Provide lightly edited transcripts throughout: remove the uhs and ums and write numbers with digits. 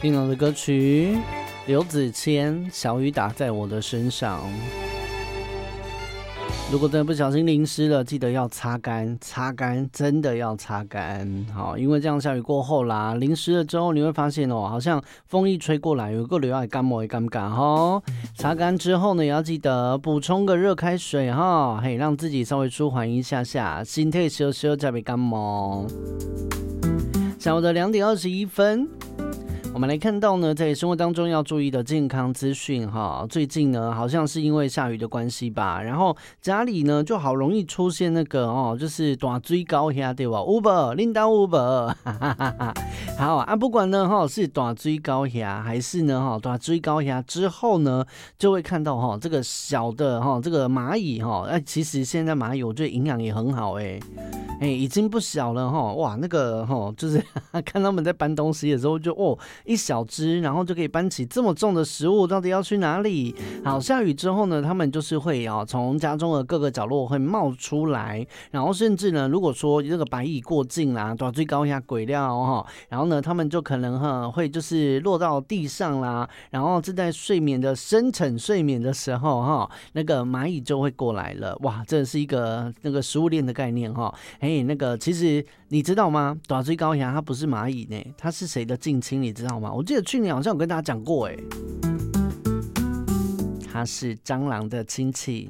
听到的歌曲刘子谦，小雨打在我的身上。如果真的不小心淋湿了，记得要擦干，擦干，真的要擦干。好，因为这样下雨过后啦，淋湿了之后，你会发现好像风一吹过来，有个流爱干毛也尴尬哈。擦干之后呢，也要记得补充个热开水哈，嘿，让自己稍微舒缓一下下，身体烧烧才别感冒。下午的2点21分。我们来看到呢，在生活当中要注意的健康资讯哈。最近呢，好像是因为下雨的关系吧，然后家里呢就好容易出现那个就是大水高下对吧 ？Uber 领导 Uber， 好啊，不管呢是大水高下还是呢大水高下之后呢，就会看到这个小的这个蚂蚁其实现在蚂蚁我觉得营养也很好已经不小了哇，那个就是看他们在搬东西的时候就一小只，然后就可以搬起这么重的食物，到底要去哪里？好，下雨之后呢，他们就是会从家中的各个角落会冒出来，然后甚至呢，如果说这个白蚁过境啦，大水高下鬼料然后呢，他们就可能会就是落到地上啦，然后正在睡眠的深层睡眠的时候那个蚂蚁就会过来了。哇，这是一个那个食物链的概念那个其实你知道吗？大水高下它不是蚂蚁呢，它是谁的近亲？你知道吗？我记得去年好像有跟大家讲过它是蟑螂的亲戚。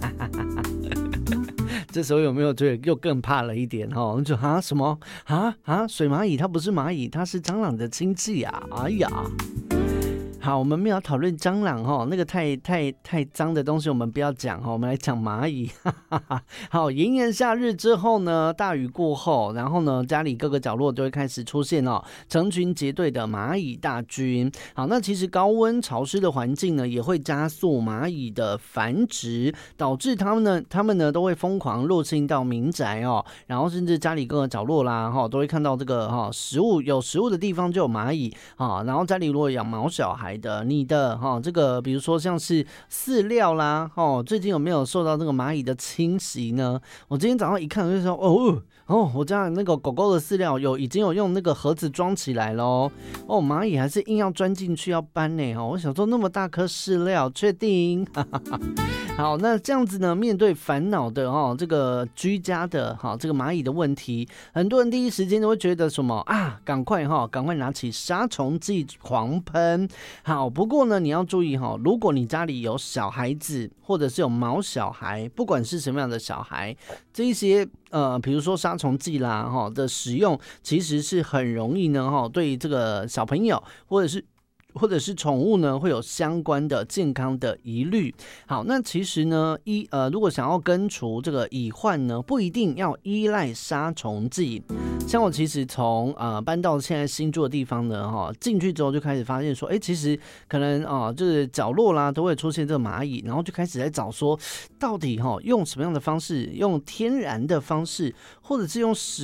这时候有没有觉得又更怕了一点就什么水蚂蚁它不是蚂蚁，它是蟑螂的亲戚啊！哎呀。好，我们没有讨论蟑螂那个太脏的东西我们不要讲我们来讲蚂蚁。好，炎炎夏日之后呢，大雨过后，然后呢，家里各个角落就会开始出现成群结队的蚂蚁大军。好，那其实高温潮湿的环境呢，也会加速蚂蚁的繁殖，导致他们呢都会疯狂入侵到民宅然后甚至家里各个角落啦都会看到这个有食物的地方就有蚂蚁然后家里如果养毛小孩的，你的这个比如说像是饲料啦最近有没有受到这个蚂蚁的侵袭呢？我今天早上一看我就说我家那个狗狗的饲料已经有用那个盒子装起来咯蚂蚁还是硬要钻进去要搬呢我想说那么大颗饲料确定？好，那这样子呢，面对烦恼的这个居家的这个蚂蚁的问题，很多人第一时间都会觉得什么赶快拿起杀虫剂狂喷。好，不过呢，你要注意如果你家里有小孩子，或者是有毛小孩，不管是什么样的小孩，这一些比如说杀虫剂啦的使用，其实是很容易呢对这个小朋友或者是宠物呢，会有相关的健康的疑虑。好，那其实呢，如果想要根除这个蚁患呢，不一定要依赖杀虫剂。像我其实从搬到现在新住的地方呢，进去之后就开始发现说，其实可能就是角落啦都会出现这个蚂蚁，然后就开始在找说，到底用什么样的方式，用天然的方式，或者是用食